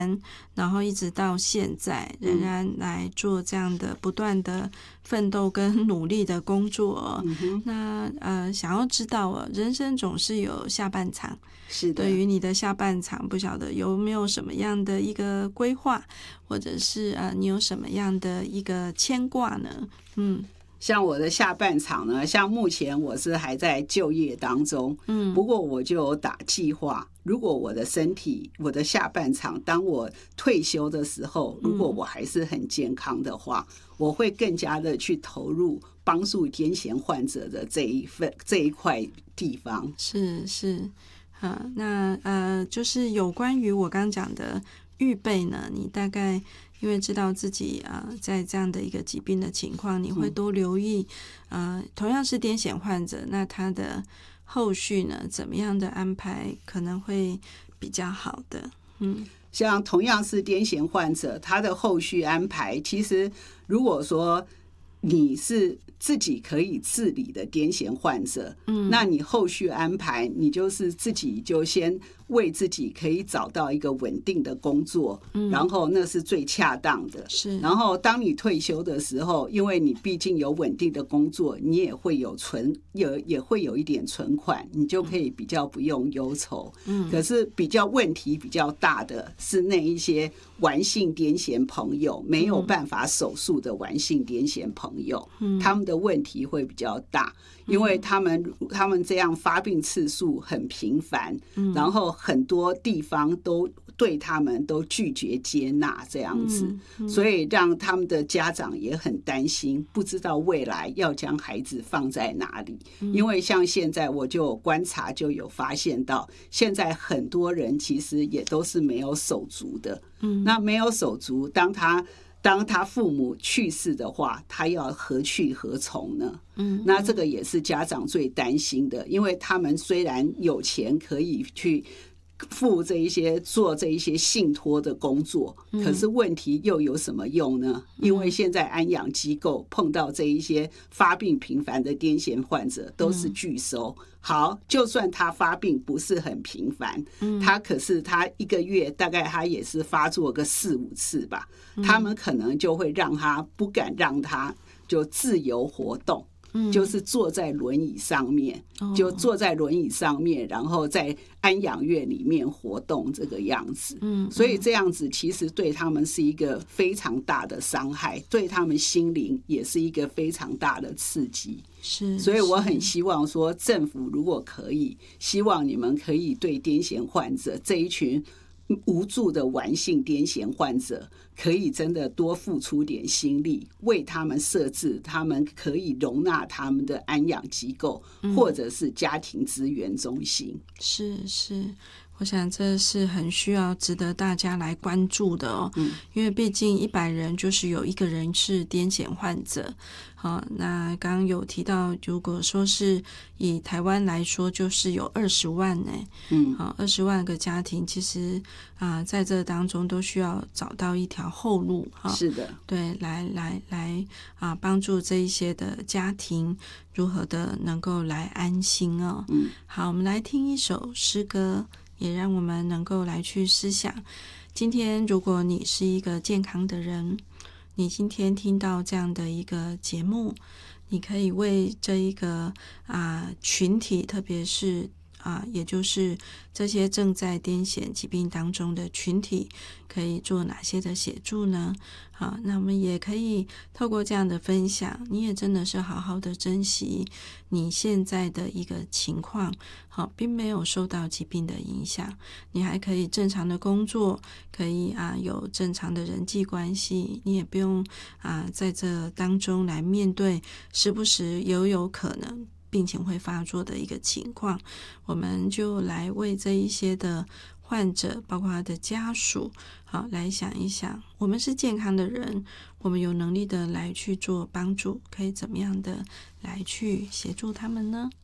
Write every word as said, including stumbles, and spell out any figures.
然后一直到现在仍然来做这样的不断的奋斗跟努力的工作。嗯、那呃，想要知道哦，人生总是有下半场， 是的。 对于你的下半场，不晓得有没有什么样的一个规划，或者是呃，你有什么样的一个牵挂呢？嗯。 像我的下半场呢，像目前我是还在就业当中，嗯，不过我就有打计划，如果我的身体，我的下半场，当我退休的时候，如果我还是很健康的话，嗯、我会更加的去投入帮助癫痫患者的这一份这一块地方。 是是，啊，那呃，就是有关于我刚讲的预备呢，你大概因为知道自己啊、呃、在这样的一个疾病的情况，你会多留意，嗯、呃，同样是癫痫患者，那他的后续呢怎么样的安排可能会比较好的？嗯， 像同样是癫痫患者，他的后续安排，其实如果说你是自己可以自理的癫痫患者，嗯，那你后续安排，你就是自己就先为自己可以找到一个稳定的工作，嗯，然后那是最恰当的。 是， 然后当你退休的时候，因为你毕竟有稳定的工作，你也会有存，也也会有一点存款，你就可以比较不用忧愁。嗯，可是比较问题比较大的是那一些顽性癫痫朋友，没有办法手术的顽性癫痫朋友，嗯，他们的问题会比较大，因为他们他们这样发病次数很频繁，嗯，然后很多地方都对他们都拒绝接纳这样子，嗯嗯，所以让他们的家长也很担心，不知道未来要将孩子放在哪里。嗯，因为像现在我就有观察，就有发现到，现在很多人其实也都是没有手足的。嗯，那没有手足，当他当他父母去世的话，他要何去何从呢？嗯，那这个也是家长最担心的，因为他们虽然有钱可以去付这一些做这一些信托的工作，可是问题又有什么用呢？因为现在安养机构碰到这一些发病频繁的癫痫患者都是拒收。好，就算他发病不是很频繁，他可是他一个月大概他也是发作个四五次吧，他们可能就会让他不敢让他就自由活动。就是坐在轮椅上面，就坐在轮椅上面，然后在安养院里面活动这个样子。嗯，所以这样子其实对他们是一个非常大的伤害，对他们心灵也是一个非常大的刺激。 是， 所以我很希望说，政府如果可以，希望你们可以对癫痫患者这一群无助的顽性癫痫患者，可以真的多付出点心力，为他们设置他们可以容纳他们的安养机构，或者是家庭资源中心。 是是，我想这是很需要值得大家来关注的哦。嗯，因为毕竟一百人就是有一个人是癫痫患者。好，那刚刚有提到，如果说是以台湾来说，就是有二十万呢。嗯，好，二十万个家庭，其实啊、呃，在这当中都需要找到一条后路。哈， 是的， 对，来来来啊，帮助这一些的家庭如何的能够来安心哦。嗯，好，我们来听一首诗歌，也让我们能够来去思想。今天，如果你是一个健康的人，你今天听到这样的一个节目，你可以为这一个啊、呃、群体，特别是啊、呃，也就是这些正在癫痫疾病当中的群体，可以做哪些的协助呢？好，那我们也可以透过这样的分享，你也真的是好好的珍惜你现在的一个情况，好，并没有受到疾病的影响，你还可以正常的工作，可以啊有正常的人际关系，你也不用啊在这当中来面对时不时有有可能病情会发作的一个情况，我们就来为这一些的患者，包括他的家属，好，来想一想，我们是健康的人，我们有能力的来去做帮助，可以怎么样的来去协助他们呢？